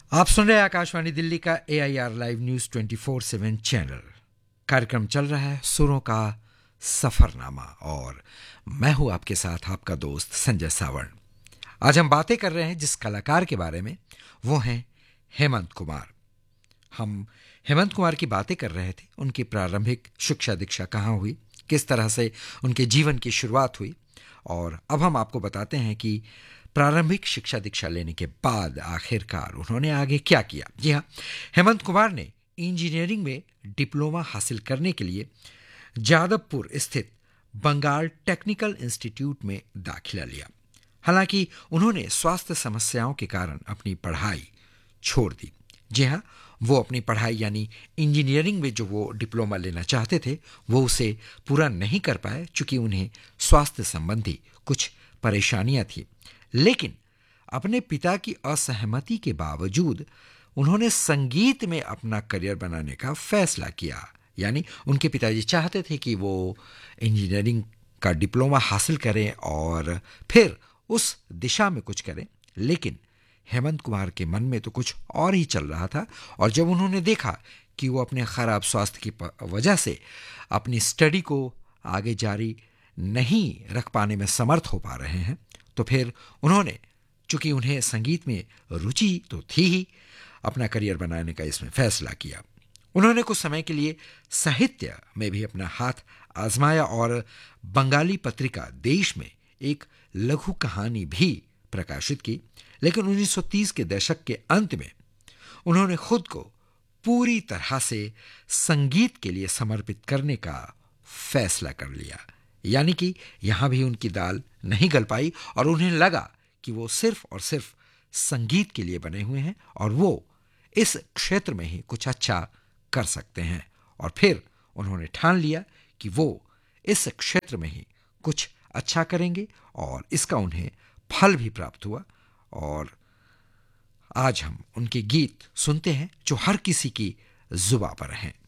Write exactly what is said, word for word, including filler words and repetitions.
आप सुन रहे हैं आकाशवाणी दिल्ली का ए I R live news twenty four seven channel. कार्यक्रम चल रहा है सुरों का सफरनामा और मैं हूं आपके साथ आपका दोस्त संजय सावर्ण। आज हम बातें कर रहे हैं जिस कलाकार के बारे में, वो हैं हेमंत कुमार। हम हेमंत कुमार की बातें कर रहे थे, उनकी प्रारंभिक शिक्षा दीक्षा कहाँ हुई, किस तरह से उनके जीवन की शुरुआत हुई, और अब हम आपको बताते हैं कि प्रारंभिक शिक्षा दीक्षा लेने के बाद आखिरकार उन्होंने आगे क्या किया। जी हाँ, हेमंत कुमार ने इंजीनियरिंग में डिप्लोमा हासिल करने के लिए जादवपुर स्थित बंगाल टेक्निकल इंस्टीट्यूट में दाखिला लिया। हालांकि उन्होंने स्वास्थ्य समस्याओं के कारण अपनी पढ़ाई छोड़ दी। जी हाँ, वो अपनी पढ़ाई यानी इंजीनियरिंग में जो वो डिप्लोमा लेना चाहते थे वो उसे पूरा नहीं कर पाए, चूंकि उन्हें स्वास्थ्य संबंधी कुछ परेशानियां थी। लेकिन अपने पिता की असहमति के बावजूद उन्होंने संगीत में अपना करियर बनाने का फैसला किया। यानी उनके पिताजी चाहते थे कि वो इंजीनियरिंग का डिप्लोमा हासिल करें और फिर उस दिशा में कुछ करें, लेकिन हेमंत कुमार के मन में तो कुछ और ही चल रहा था। और जब उन्होंने देखा कि वो अपने खराब स्वास्थ्य की वजह से अपनी स्टडी को आगे जारी नहीं रख पाने में समर्थ हो पा रहे हैं, तो फिर उन्होंने, चूंकि उन्हें संगीत में रुचि तो थी ही, अपना करियर बनाने का इसमें फैसला किया। उन्होंने कुछ समय के लिए साहित्य में भी अपना हाथ आजमाया और बंगाली पत्रिका देश में एक लघु कहानी भी प्रकाशित की। लेकिन उन्नीस सौ तीस के दशक के अंत में उन्होंने खुद को पूरी तरह से संगीत के लिए समर्पित करने का फैसला कर लिया। यानी कि यहां भी उनकी दाल नहीं गल पाई और उन्हें लगा कि वो सिर्फ और सिर्फ संगीत के लिए बने हुए हैं और वो इस क्षेत्र में ही कुछ अच्छा कर सकते हैं। और फिर उन्होंने ठान लिया कि वो इस क्षेत्र में ही कुछ अच्छा करेंगे और इसका उन्हें फल भी प्राप्त हुआ। और आज हम उनके गीत सुनते हैं जो हर किसी की जुबां पर हैं।